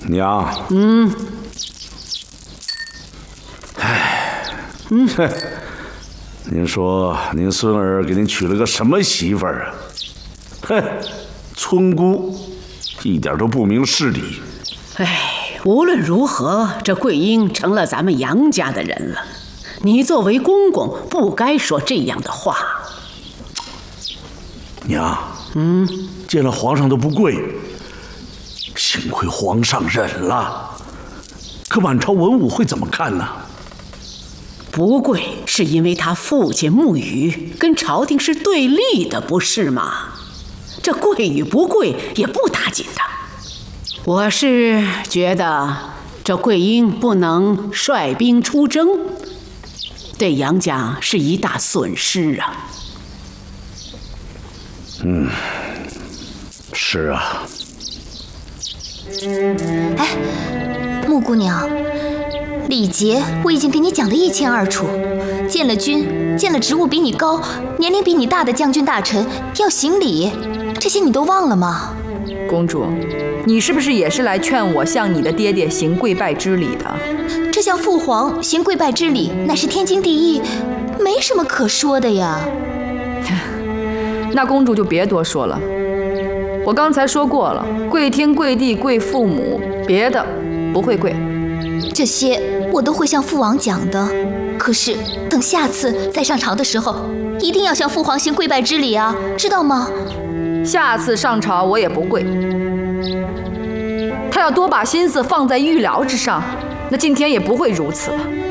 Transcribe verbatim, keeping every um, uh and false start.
娘。 嗯。 唉，嗯，您说您孙儿给您娶了个什么媳妇儿啊？哼，村姑，一点都不明事理。 哎，无论如何，这桂英成了咱们杨家的人了。你作为公公，不该说这样的话。 娘， 嗯， 见了皇上都不跪，幸亏皇上忍了。可满朝文武会怎么看呢？ 不跪是因为他父亲沐雨跟朝廷是对立的，不是吗？这跪与不跪也不打紧的。我是觉得这桂英不能率兵出征，对杨家是一大损失啊。 嗯，是啊。 哎，穆姑娘，礼节我已经给你讲得一清二楚。见了君，见了职务比你高、年龄比你大的将军大臣，要行礼，这些你都忘了吗？ 公主，你是不是也是来劝我向你的爹爹行跪拜之礼的？ 这向父皇行跪拜之礼，乃是天经地义，没什么可说的呀。 那公主就别多说了。我刚才说过了，跪天跪地跪父母，别的不会跪。 这些我都会向父王讲的。可是等下次再上朝的时候，一定要向父皇行跪拜之礼啊，知道吗？ 下次上朝我也不跪。他要多把心思放在御疗之上，那今天也不会如此了。